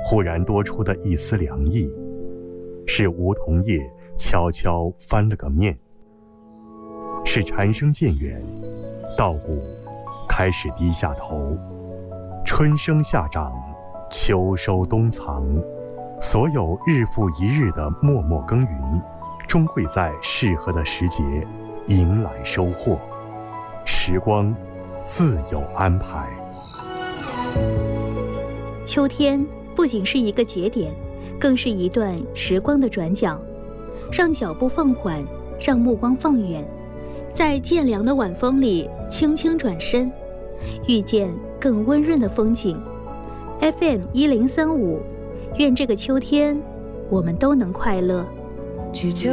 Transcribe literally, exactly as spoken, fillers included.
忽然多出的一丝凉意，是梧桐叶悄悄翻了个面，是蝉声渐远，稻谷开始低下头，春生夏长，秋收冬藏，所有日复一日的默默耕耘，终会在适合的时节迎来收获。时光自有安排。 秋天不仅是一个节点，更是一段时光的转角，让脚步放缓，让目光放远，在渐凉的晚风里轻轻转身，遇见更温润的风景。 F M 一零三五，愿这个秋天我们都能快乐。